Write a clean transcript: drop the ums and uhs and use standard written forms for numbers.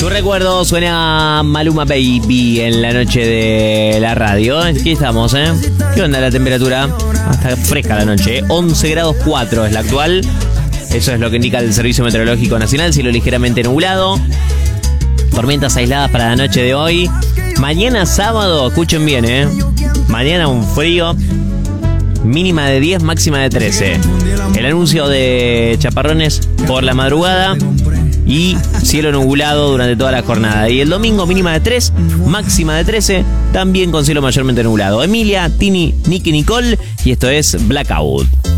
Tu recuerdo suena Maluma Baby en la noche de la radio. Aquí estamos, ¿eh? ¿Qué onda la temperatura? Está fresca la noche, 11 grados 4 es la actual. Eso es lo que indica el Servicio Meteorológico Nacional. Cielo ligeramente nublado. Tormentas aisladas para la noche de hoy. Mañana sábado, escuchen bien, ¿eh? Mañana un frío. Mínima de 10, máxima de 13. El anuncio de chaparrones por la madrugada y cielo nublado durante toda la jornada. Y el domingo mínima de 3, máxima de 13, también con cielo mayormente nublado. Emilia, Tini, Nicky, Nicole, y esto es Blackout.